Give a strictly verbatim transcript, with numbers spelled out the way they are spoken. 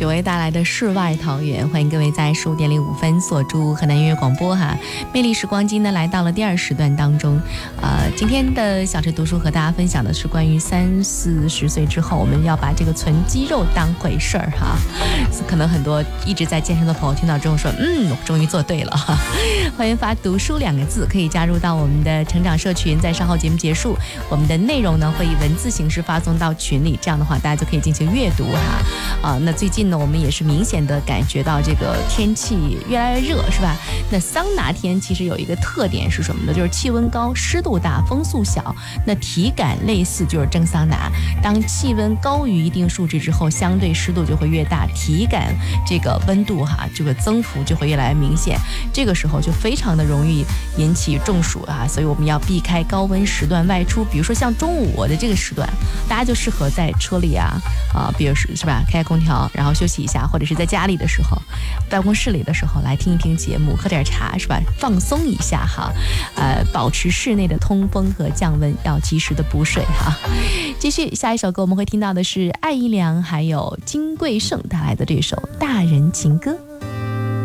许巍带来的世外桃源，欢迎各位在十五点零五分锁住河南音乐广播哈。魅力时光机呢来到了第二时段当中，呃，今天的小陈读书和大家分享的是关于三四十岁之后，我们要把这个存肌肉当回事儿哈。可能很多一直在健身的朋友听到之后说，嗯，我终于做对了哈。欢迎发读书两个字，可以加入到我们的成长社群，在稍后节目结束，我们的内容呢会以文字形式发送到群里，这样的话大家就可以进行阅读哈。啊，那最近呢，我们也是明显的感觉到这个天气越来越热，是吧？那桑拿天其实有一个特点是什么呢？就是气温高、湿度大、风速小，那体感类似就是蒸桑拿。当气温高于一定数值之后，相对湿度就会越大，体感这个温度哈，这个增幅就会越来越明显。这个时候就非常的容易引起中暑啊，所以我们要避开高温时段外出。比如说像中午的这个时段，大家就适合在车里啊啊，比如是是吧，开空调，然后休息一下，或者是在家里的时候，办公室里的时候来听一听节目，喝点茶是吧，放松一下哈。呃，保持室内的通风和降温，要及时的补水哈。继续下一首歌，我们会听到的是艾怡良还有金贵晟带来的这首《大人情歌》。